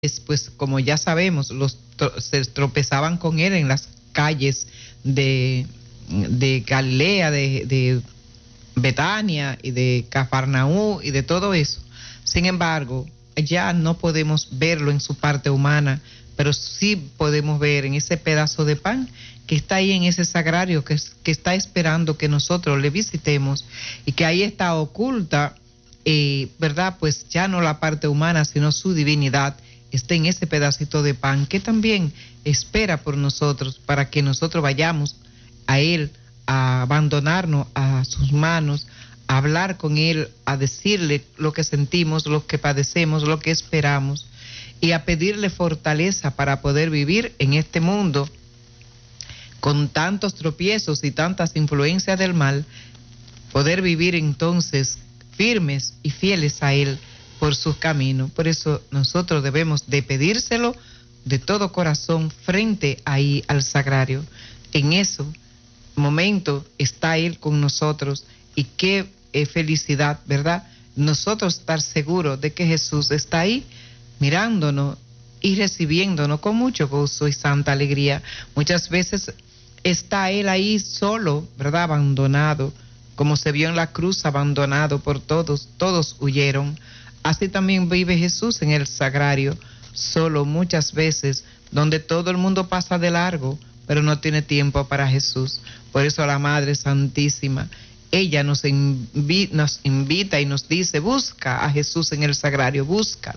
pues como ya sabemos, se tropezaban con él en las calles de Galilea, de Betania y de Cafarnaú y de todo eso. Sin embargo, ya no podemos verlo en su parte humana, pero sí podemos ver en ese pedazo de pan que está ahí en ese sagrario, que está esperando que nosotros le visitemos y que ahí está oculta, ¿verdad? Pues ya no la parte humana, sino su divinidad está en ese pedacito de pan que también espera por nosotros para que nosotros vayamos a Él, a abandonarnos a sus manos, a hablar con Él, a decirle lo que sentimos, lo que padecemos, lo que esperamos y a pedirle fortaleza para poder vivir en este mundo con tantos tropiezos y tantas influencias del mal, poder vivir entonces firmes y fieles a Él por sus caminos. Por eso nosotros debemos de pedírselo de todo corazón frente ahí al sagrario. En ese momento está Él con nosotros y qué felicidad, ¿verdad? Nosotros estar seguros de que Jesús está ahí mirándonos y recibiéndonos con mucho gozo y santa alegría. Muchas veces está Él ahí solo, ¿verdad? Abandonado, como se vio en la cruz, abandonado por todos, todos huyeron. Así también vive Jesús en el sagrario, solo muchas veces, donde todo el mundo pasa de largo, pero no tiene tiempo para Jesús. Por eso la Madre Santísima, ella nos invita y nos dice, busca a Jesús en el sagrario, búscalo.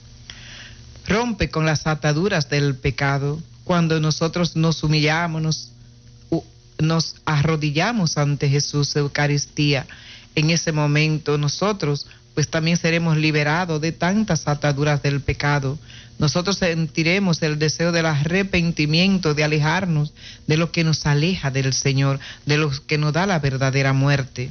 Rompe con las ataduras del pecado. Cuando nosotros nos humillamos, nos arrodillamos ante Jesús, Eucaristía, en ese momento nosotros pues también seremos liberados de tantas ataduras del pecado. Nosotros sentiremos el deseo del arrepentimiento, de alejarnos de lo que nos aleja del Señor, de lo que nos da la verdadera muerte.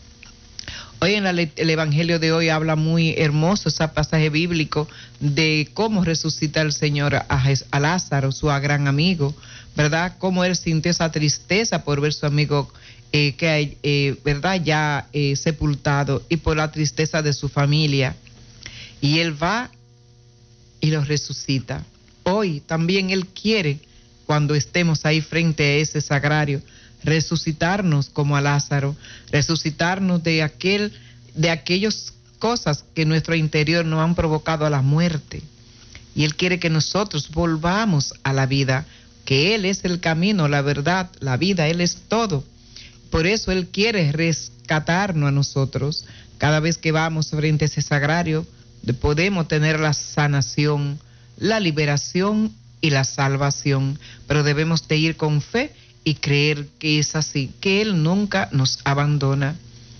Hoy en el Evangelio de hoy habla muy hermoso ese pasaje bíblico de cómo resucita el Señor a Lázaro, su gran amigo, ¿verdad? Cómo él sintió esa tristeza por ver su amigo ¿verdad? Ya sepultado y por la tristeza de su familia. Y él va y lo resucita. Hoy también él quiere, cuando estemos ahí frente a ese sagrario, resucitarnos como a Lázaro, resucitarnos de aquellas cosas que en nuestro interior nos han provocado a la muerte. Y él quiere que nosotros volvamos a la vida, que él es el camino, la verdad, la vida, él es todo. Por eso Él quiere rescatarnos a nosotros. Cada vez que vamos frente a ese sagrario, podemos tener la sanación, la liberación y la salvación. Pero debemos de ir con fe y creer que es así, que Él nunca nos abandona.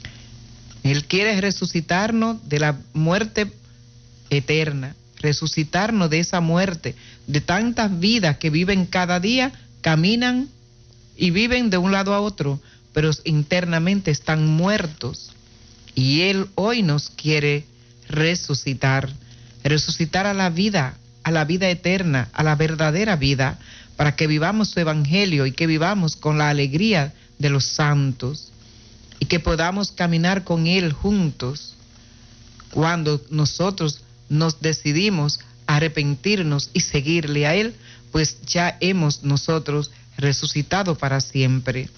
Él quiere resucitarnos de la muerte eterna, resucitarnos de esa muerte, de tantas vidas que viven cada día, caminan y viven de un lado a otro, pero internamente están muertos. Y Él hoy nos quiere resucitar a la vida eterna, a la verdadera vida, para que vivamos su evangelio y que vivamos con la alegría de los santos y que podamos caminar con Él juntos. Cuando nosotros nos decidimos arrepentirnos y seguirle a Él, pues ya hemos nosotros resucitado para siempre.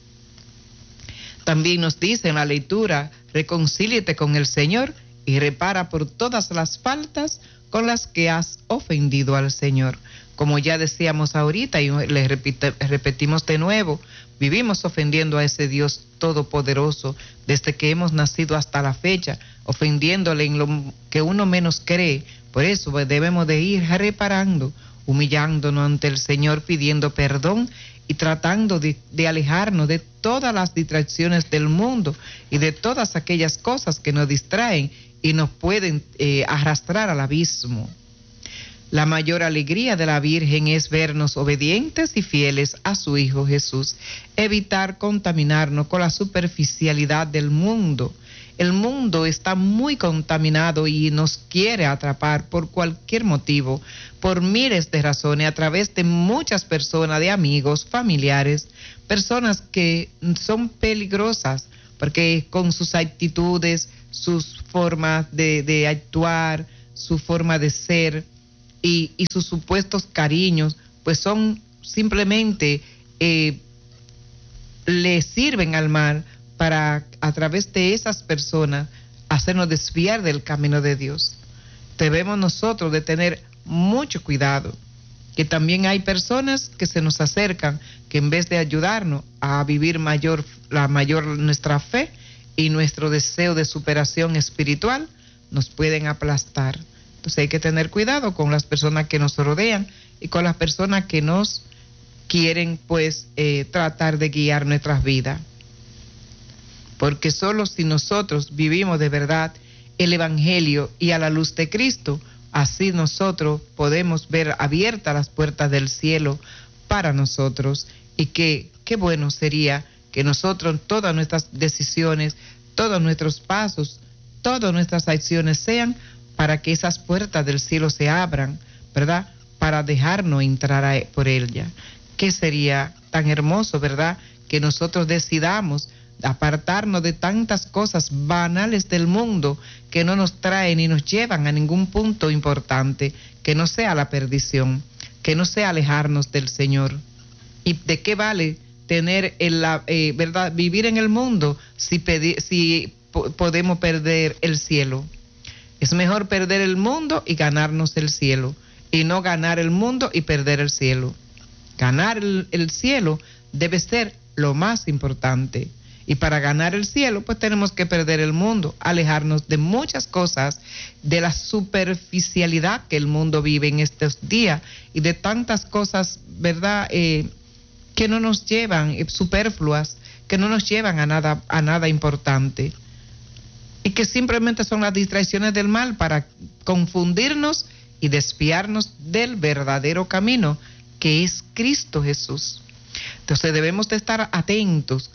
También nos dice en la lectura, reconcíliate con el Señor y repara por todas las faltas con las que has ofendido al Señor. Como ya decíamos ahorita y le repetimos de nuevo, vivimos ofendiendo a ese Dios todopoderoso desde que hemos nacido hasta la fecha, ofendiéndole en lo que uno menos cree. Por eso debemos de ir reparando, humillándonos ante el Señor, pidiendo perdón y tratando de alejarnos de todas las distracciones del mundo y de todas aquellas cosas que nos distraen y nos pueden arrastrar al abismo. La mayor alegría de la Virgen es vernos obedientes y fieles a su Hijo Jesús, evitar contaminarnos con la superficialidad del mundo. El mundo está muy contaminado y nos quiere atrapar por cualquier motivo, por miles de razones, a través de muchas personas, de amigos, familiares, personas que son peligrosas, porque con sus actitudes, sus formas de actuar, su forma de ser, y sus supuestos cariños, pues son simplemente, le sirven al mal para, a través de esas personas, hacernos desviar del camino de Dios. Debemos nosotros de tener mucho cuidado, que también hay personas que se nos acercan, que en vez de ayudarnos a vivir nuestra fe y nuestro deseo de superación espiritual, nos pueden aplastar. Entonces hay que tener cuidado con las personas que nos rodean y con las personas que nos quieren, pues, tratar de guiar nuestras vidas. Porque solo si nosotros vivimos de verdad el Evangelio y a la luz de Cristo, así nosotros podemos ver abiertas las puertas del cielo para nosotros. Y qué bueno sería que nosotros, todas nuestras decisiones, todos nuestros pasos, todas nuestras acciones sean para que esas puertas del cielo se abran, ¿verdad? Para dejarnos entrar por ella. ¿Qué sería tan hermoso, verdad? Que nosotros decidamos apartarnos de tantas cosas banales del mundo que no nos traen ni nos llevan a ningún punto importante, que no sea la perdición, que no sea alejarnos del Señor. ¿Y de qué vale tener verdad, vivir en el mundo si podemos perder el cielo? Es mejor perder el mundo y ganarnos el cielo, y no ganar el mundo y perder el cielo. Ganar el cielo debe ser lo más importante. Y para ganar el cielo, pues tenemos que perder el mundo, alejarnos de muchas cosas, de la superficialidad que el mundo vive en estos días y de tantas cosas, ¿verdad?, que no nos llevan, superfluas, que no nos llevan a nada importante. Y que simplemente son las distracciones del mal para confundirnos y desviarnos del verdadero camino, que es Cristo Jesús. Entonces debemos de estar atentos,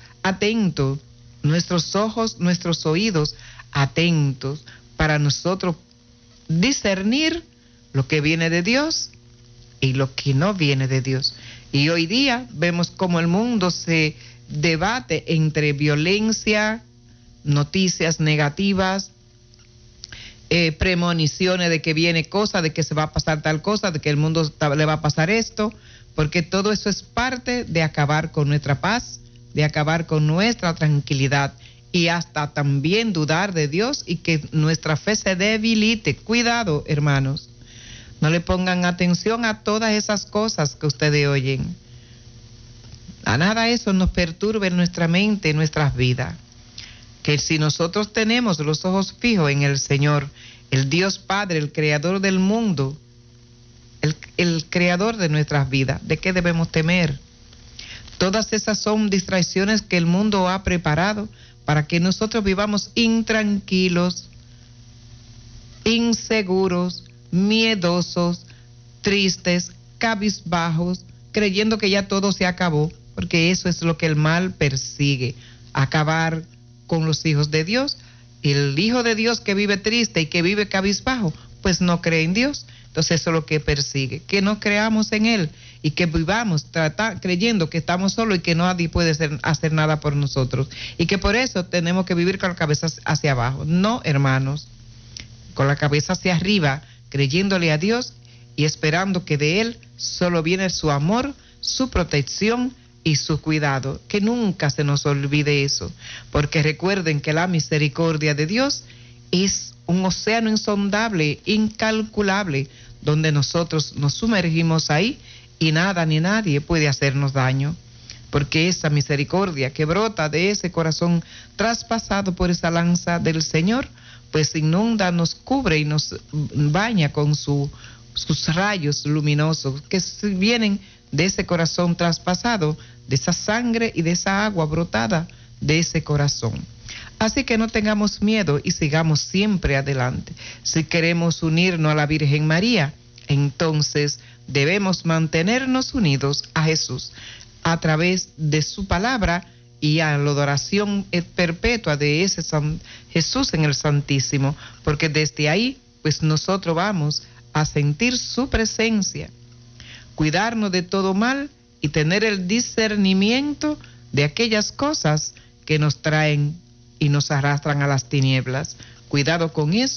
nuestros ojos, nuestros oídos atentos, para nosotros discernir lo que viene de Dios y lo que no viene de Dios. Y hoy día vemos cómo el mundo se debate entre violencia, noticias negativas, premoniciones de que viene cosa, de que se va a pasar tal cosa, de que el mundo le va a pasar esto, porque todo eso es parte de acabar con nuestra paz, de acabar con nuestra tranquilidad y hasta también dudar de Dios y que nuestra fe se debilite. Cuidado, hermanos, no le pongan atención a todas esas cosas que ustedes oyen. A nada eso nos perturbe nuestra mente, nuestras vidas. Que si nosotros tenemos los ojos fijos en el Señor, el Dios Padre, el Creador del mundo, el Creador de nuestras vidas, ¿de qué debemos temer? Todas esas son distracciones que el mundo ha preparado para que nosotros vivamos intranquilos, inseguros, miedosos, tristes, cabizbajos, creyendo que ya todo se acabó, porque eso es lo que el mal persigue, acabar con los hijos de Dios. El hijo de Dios que vive triste y que vive cabizbajo, pues no cree en Dios. Entonces eso es lo que persigue, que no creamos en Él y que vivamos creyendo que estamos solos y que nadie puede hacer nada por nosotros y que por eso tenemos que vivir con la cabeza hacia abajo. No, hermanos, con la cabeza hacia arriba, creyéndole a Dios y esperando que de Él solo viene su amor, su protección y su cuidado. Que nunca se nos olvide eso, porque recuerden que la misericordia de Dios es un océano insondable, incalculable, donde nosotros nos sumergimos ahí y nada ni nadie puede hacernos daño, porque esa misericordia que brota de ese corazón traspasado por esa lanza del Señor, pues inunda, nos cubre y nos baña con sus rayos luminosos que vienen de ese corazón traspasado, de esa sangre y de esa agua brotada de ese corazón. Así que no tengamos miedo y sigamos siempre adelante. Si queremos unirnos a la Virgen María, entonces debemos mantenernos unidos a Jesús a través de su palabra y a la adoración perpetua de ese Jesús en el Santísimo, porque desde ahí pues nosotros vamos a sentir su presencia, cuidarnos de todo mal y tener el discernimiento de aquellas cosas que nos traen y nos arrastran a las tinieblas. Cuidado con eso,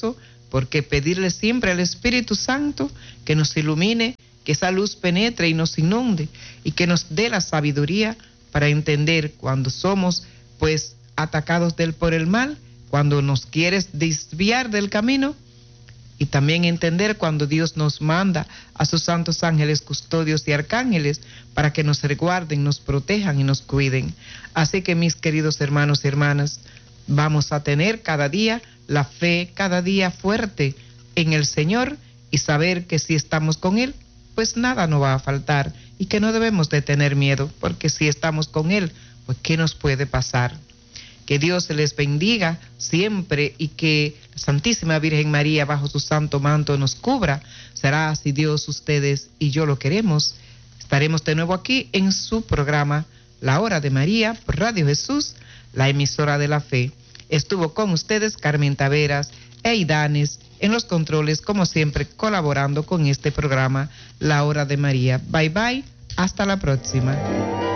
porque pedirle siempre al Espíritu Santo que nos ilumine, que esa luz penetre y nos inunde y que nos dé la sabiduría para entender cuando somos pues atacados por el mal, cuando nos quieres desviar del camino, y también entender cuando Dios nos manda a sus santos ángeles custodios y arcángeles para que nos resguarden, nos protejan y nos cuiden. Así que mis queridos hermanos y hermanas, vamos a tener cada día la fe, cada día fuerte en el Señor, y saber que si estamos con Él, pues nada nos va a faltar, y que no debemos de tener miedo, porque si estamos con Él, pues ¿qué nos puede pasar? Que Dios les bendiga siempre y que la Santísima Virgen María bajo su santo manto nos cubra. Será así Dios, ustedes y yo lo queremos. Estaremos de nuevo aquí en su programa La Hora de María por Radio Jesús, la emisora de la fe. Estuvo con ustedes Carmen Taveras e Idanes en los controles, como siempre, colaborando con este programa La Hora de María. Bye bye, hasta la próxima.